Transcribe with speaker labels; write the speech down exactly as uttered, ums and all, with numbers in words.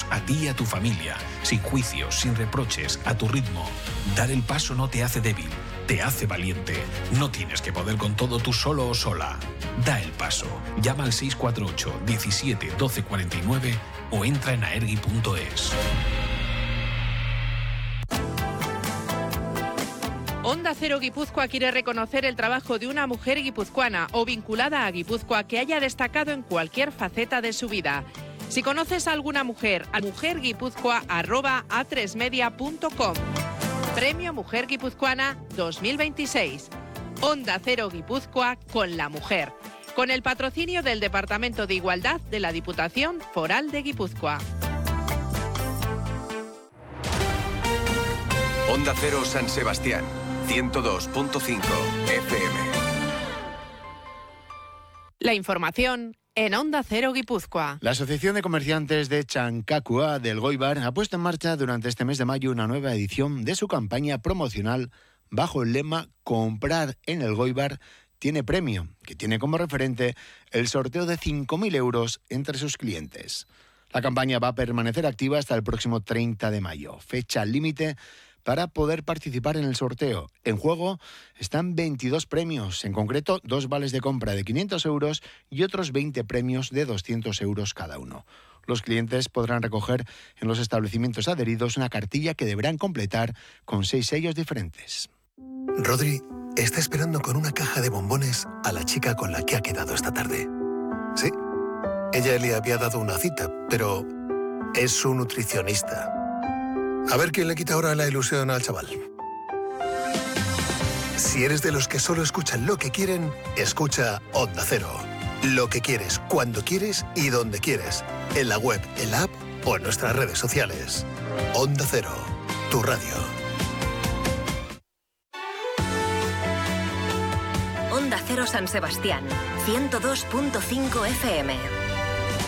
Speaker 1: a ti y a tu familia, sin juicios, sin reproches, a tu ritmo. Dar el paso no te hace débil, te hace valiente. No tienes que poder con todo tú solo o sola. Da el paso. Llama al seis cuatro ocho, diecisiete, doce cuarenta y nueve o entra en aergi punto es.
Speaker 2: Onda Cero Guipúzcoa quiere reconocer el trabajo de una mujer guipuzcoana o vinculada a Guipúzcoa que haya destacado en cualquier faceta de su vida. Si conoces a alguna mujer, a mujerguipuzcoa arroba a tres media punto com. Premio Mujer Guipuzcoana dos mil veintiséis. Onda Cero Guipúzcoa con la mujer. Con el patrocinio del Departamento de Igualdad de la Diputación Foral de Guipúzcoa.
Speaker 3: Onda Cero San Sebastián, ciento dos punto cinco F M.
Speaker 2: La información en Onda Cero Guipúzcoa.
Speaker 4: La Asociación de Comerciantes de Chancacua del Goibar ha puesto en marcha durante este mes de mayo una nueva edición de su campaña promocional bajo el lema Comprar en el Goibar tiene premio, que tiene como referente el sorteo de cinco mil euros entre sus clientes. La campaña va a permanecer activa hasta el próximo treinta de mayo, fecha límite para poder participar en el sorteo. En juego están veintidós premios, en concreto dos vales de compra de quinientos euros y otros veinte premios de doscientos euros cada uno. Los clientes podrán recoger en los establecimientos adheridos una cartilla que deberán completar con seis sellos diferentes.
Speaker 5: Rodri está esperando con una caja de bombones a la chica con la que ha quedado esta tarde. Sí, ella le había dado una cita, pero es su nutricionista. A ver quién le quita ahora la ilusión al chaval. Si eres de los que solo escuchan lo que quieren, escucha Onda Cero. Lo que quieres, cuando quieres y donde quieres. En la web, en la app o en nuestras redes sociales. Onda Cero, tu radio.
Speaker 6: Onda Cero San Sebastián, ciento dos punto cinco F M.